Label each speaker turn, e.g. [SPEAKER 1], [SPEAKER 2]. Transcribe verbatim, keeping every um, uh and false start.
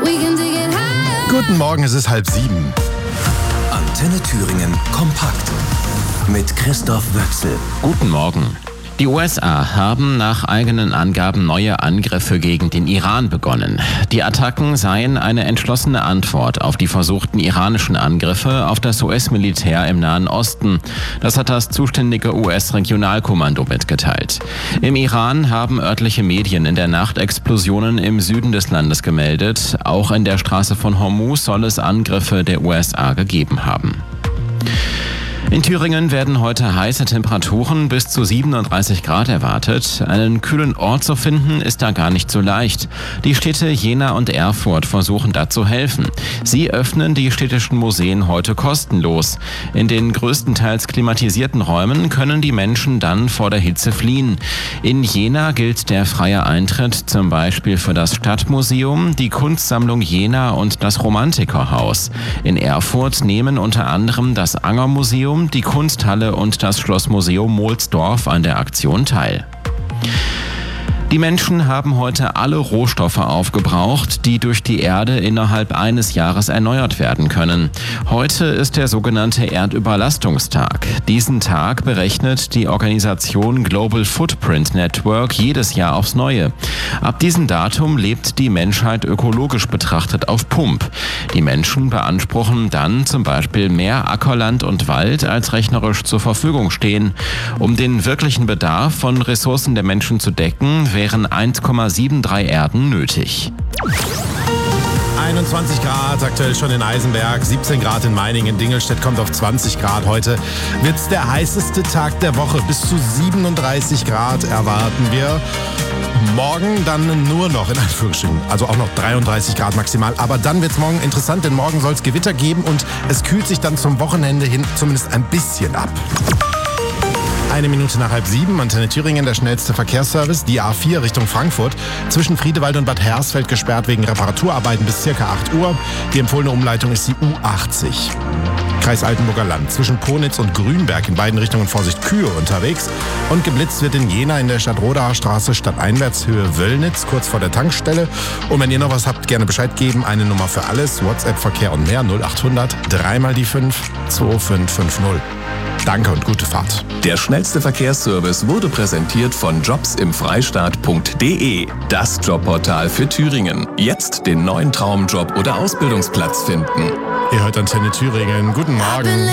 [SPEAKER 1] Guten Morgen, es ist halb sieben.
[SPEAKER 2] Antenne Thüringen kompakt mit Christoph Wöchsel.
[SPEAKER 3] Guten Morgen. Die U S A haben nach eigenen Angaben neue Angriffe gegen den Iran begonnen. Die Attacken seien eine entschlossene Antwort auf die versuchten iranischen Angriffe auf das U S-Militär im Nahen Osten. Das hat das zuständige U S-Regionalkommando mitgeteilt. Im Iran haben örtliche Medien in der Nacht Explosionen im Süden des Landes gemeldet. Auch in der Straße von Hormuz soll es Angriffe der U S A gegeben haben. In Thüringen werden heute heiße Temperaturen bis zu siebenunddreißig Grad erwartet. Einen kühlen Ort zu finden, ist da gar nicht so leicht. Die Städte Jena und Erfurt versuchen da zu helfen. Sie öffnen die städtischen Museen heute kostenlos. In den größtenteils klimatisierten Räumen können die Menschen dann vor der Hitze fliehen. In Jena gilt der freie Eintritt zum Beispiel für das Stadtmuseum, die Kunstsammlung Jena und das Romantikerhaus. In Erfurt nehmen unter anderem das Angermuseum, die Kunsthalle und das Schlossmuseum Mohlsdorf an der Aktion teil. Die Menschen haben heute alle Rohstoffe aufgebraucht, die durch die Erde innerhalb eines Jahres erneuert werden können. Heute ist der sogenannte Erdüberlastungstag. Diesen Tag berechnet die Organisation Global Footprint Network jedes Jahr aufs Neue. Ab diesem Datum lebt die Menschheit ökologisch betrachtet auf Pump. Die Menschen beanspruchen dann zum Beispiel mehr Ackerland und Wald, als rechnerisch zur Verfügung stehen. Um den wirklichen Bedarf von Ressourcen der Menschen zu decken, wären eins Komma dreiundsiebzig Erden nötig.
[SPEAKER 1] einundzwanzig Grad, aktuell schon in Eisenberg, siebzehn Grad in Meiningen, Dingelstedt kommt auf zwanzig Grad. Heute wird es der heißeste Tag der Woche. Bis zu siebenunddreißig Grad erwarten wir. Morgen dann nur noch, in Anführungsstrichen, also auch noch dreiunddreißig Grad maximal. Aber dann wird es morgen interessant, denn morgen soll es Gewitter geben und es kühlt sich dann zum Wochenende hin zumindest ein bisschen ab. Eine Minute nach halb sieben, Antenne Thüringen, der schnellste Verkehrsservice. Die A vier Richtung Frankfurt, zwischen Friedewald und Bad Hersfeld gesperrt wegen Reparaturarbeiten bis circa acht Uhr. Die empfohlene Umleitung ist die U achtzig. Kreis Altenburger Land, zwischen Ponitz und Grünberg in beiden Richtungen Vorsicht Kühe unterwegs. Und geblitzt wird in Jena in der Stadtrodaer Straße stadteinwärts Höhe Wöllnitz, kurz vor der Tankstelle. Und wenn ihr noch was habt, gerne Bescheid geben. Eine Nummer für alles, WhatsApp, Verkehr und mehr, null achthundert, dreimal die fünf, zwei fünf fünf null. Danke und gute Fahrt.
[SPEAKER 2] Der schnellste Verkehrsservice wurde präsentiert von jobs im freistaat punkt de, das Jobportal für Thüringen. Jetzt den neuen Traumjob oder Ausbildungsplatz finden.
[SPEAKER 1] Ihr hört Antenne Thüringen. Guten Morgen.